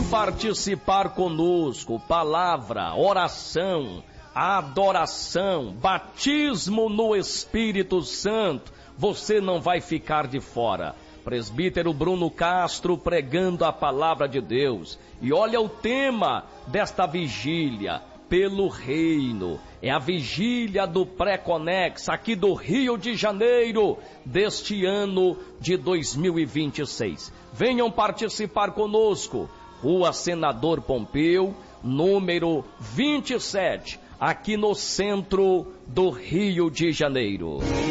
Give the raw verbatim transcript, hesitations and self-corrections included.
participar conosco, palavra, oração, adoração, batismo no Espírito Santo, você não vai ficar de fora. Presbítero Bruno Castro pregando a palavra de Deus. E olha o tema desta vigília, pelo reino. É a vigília do Pré-Conex aqui do Rio de Janeiro, deste ano de dois mil e vinte e seis. Venham participar conosco. Rua Senador Pompeu, número vinte e sete, aqui no centro do Rio de Janeiro.